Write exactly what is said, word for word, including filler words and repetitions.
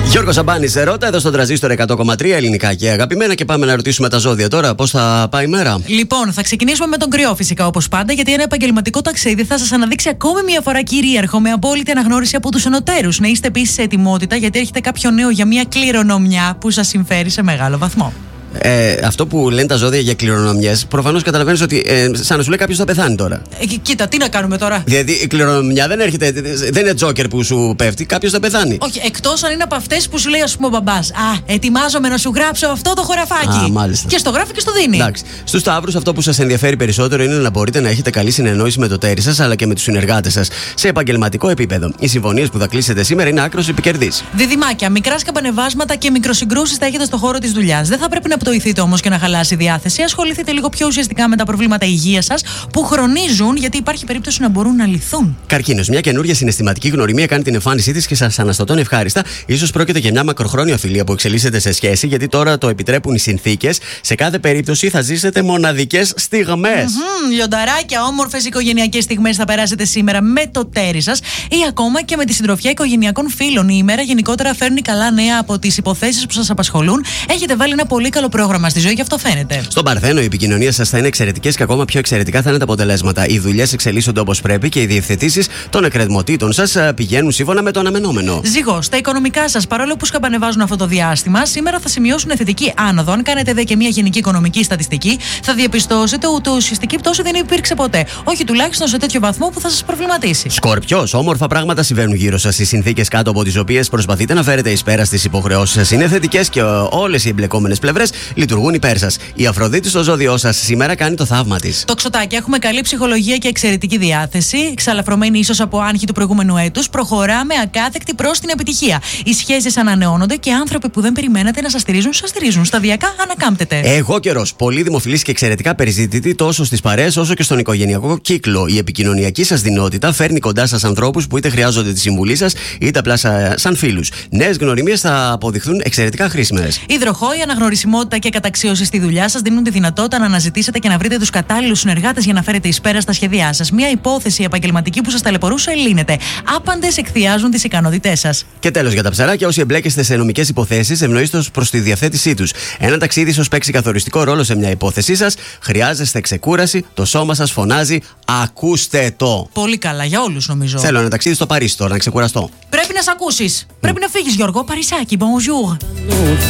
Γιώργος Σαμπάνης, ερώτα εδώ στον Τραζίστορ εκατό κόμμα τρία, ελληνικά και αγαπημένα. Και πάμε να ρωτήσουμε τα ζώδια τώρα πώς θα πάει η μέρα. Λοιπόν, θα ξεκινήσουμε με τον Κρυό φυσικά όπως πάντα, γιατί ένα επαγγελματικό ταξίδι θα σας αναδείξει ακόμη μια φορά κυρίαρχο με απόλυτη αναγνώριση από τους ενωτέρους. Να είστε επίσης σε ετοιμότητα, γιατί έρχεται κάποιο νέο για μια κληρονομιά που σας συμφέρει σε μεγάλο βαθμό. Ε, αυτό που λένε τα ζώδια για κληρονομιές, προφανώς καταλαβαίνεις ότι ε, σαν να σου λέει κάποιος θα πεθάνει τώρα. Ε, κοίτα, τι να κάνουμε τώρα. Δηλαδή η κληρονομιά δεν έρχεται, δεν είναι τζόκερ που σου πέφτει, κάποιος θα πεθάνει. Όχι, εκτός αν είναι από αυτές που σου λέει, ας πούμε, ο μπαμπάς. Α, ετοιμάζομαι να σου γράψω αυτό το χωραφάκι. Α, μάλιστα. Και στο γράφει και στο δίνει. Εντάξει. Στους Ταύρους, αυτό που σας ενδιαφέρει περισσότερο είναι να μπορείτε να έχετε καλή συνεννόηση με το τέρι σας αλλά και με τους συνεργάτες σας σε επαγγελματικό επίπεδο. Οι συμφωνίες που θα κλείσετε σήμερα είναι άκρως επικερδείς. Διδυμάκια, μικρά σκαμπανεβάσματα και μικροσυγκρούσεις θα έχετε στο χώρο της δουλειάς. Δεν θα πρέπει να πτωηθείτε όμως και να χαλάσει η διάθεση. Ασχοληθείτε λίγο πιο ουσιαστικά με τα προβλήματα υγείας σας που χρονίζουν, γιατί υπάρχει περίπτωση να μπορούν να λυθούν. Καρκίνος, μια καινούργια συναισθηματική γνωριμία κάνει την εμφάνισή της και σας αναστατώνει ευχάριστα. Ίσως πρόκειται για μια μακροχρόνια φιλία που εξελίσσεται σε σχέση, γιατί τώρα το επιτρέπουν οι συνθήκες. Σε κάθε περίπτωση θα ζήσετε μοναδικές στιγμές. Mm-hmm, λιονταράκια, όμορφες οικογενειακές στιγμές θα περάσετε σήμερα με το τέρι σας ή ακόμα και με τη συντροφιά οικογενειακών φίλων. Η ημέρα γενικότερα φέρνει καλά νέα από τις υποθέσεις που σας απασχολούν. Έχετε βάλει ένα πολύ καλό πρόγραμμα στη ζωή και αυτό φαίνεται. Στον Παρθένο, οι επικοινωνίες σας θα είναι εξαιρετικές και ακόμα πιο εξαιρετικά θα είναι τα αποτελέσματα. Οι δουλειές εξελίσσονται όπως πρέπει και οι διευθετήσεις των εκκρεμωτήτων σας πηγαίνουν σύμφωνα με το αναμενόμενο. Ζυγός, τα οικονομικά σας, παρόλο που σκαμπανεβάζουν αυτό το διάστημα, σήμερα θα σημειώσουν θετική άνοδο. Αν κάνετε δε και μια γενική οικονομική στατιστική, θα διαπιστώσετε ότι ουσιαστική πτώση δεν υπήρξε ποτέ. Όχι τουλάχιστον σε τέτοιο βαθμό που θα σας προβληματίσει. Σκορπιός, όμορφα πράγματα συμβαίνουν γύρω σας. Οι συνθήκες κάτω από τις οποίες προσπαθείτε να φέρετε εις πέρα στις υποχρεώσεις σας είναι θετικές και όλες οι εμπλεκόμενες πλευρές λειτουργούν υπέρ σας. Η Αφροδίτη στο ζώδιό σας σήμερα κάνει το θαύμα της. Τοξοτάκι, έχουμε καλή ψυχολογία και εξαιρετική διάθεση. Ξαλαφρωμένη ίσως από άγχη του προηγούμενου έτους, προχωράμε ακάθεκτη προς την επιτυχία. Οι σχέσεις ανανεώνονται και άνθρωποι που δεν περιμένατε να σας στηρίζουν, σας στηρίζουν. Σταδιακά ανακάμπτεται. Εγώ καιρός. Πολύ δημοφιλής και εξαιρετικά περιζήτητη τόσο στις παρέες όσο και στον οικογενειακό κύκλο. Η επικοινωνιακή σας δυνότητα φέρνει κοντά σας ανθρώπους που είτε χρειάζονται τη συμβουλή σας είτε απλά σαν φίλους. Νέες γνωριμίες θα αποδειχθούν εξαιρετικά χρήσιμες. Υδροχόη, αναγνωρισιμότητα και καταξίωση στη δουλειά σας δίνουν τη δυνατότητα να αναζητήσετε και να βρείτε τους κατάλληλους συνεργάτες για να φέρετε εις πέρα στα σχέδιά σας. Μια υπόθεση επαγγελματική που σας ταλαιπωρούσε λύνεται. Άπαντες εκθιάζουν τις ικανότητές σας. Και τέλος για τα ψαράκια, όσοι εμπλέκεστε σε νομικές υποθέσεις, ευνοείστε ως προς τη διαθέτησή τους. Ένα ταξίδι ίσως παίξει καθοριστικό ρόλο σε μια υπόθεσή σας. Χρειάζεστε ξεκούραση, το σώμα σας φωνάζει. Ακούστε το. Πολύ καλά, για όλους νομίζω. Θέλω ένα ταξίδι στο Παρίσι τώρα, να ξεκουραστώ. Πρέπει να σ' ακούσεις. Mm. Πρέπει να φύγεις, Γιώργο. Παρισάκι, bonjour.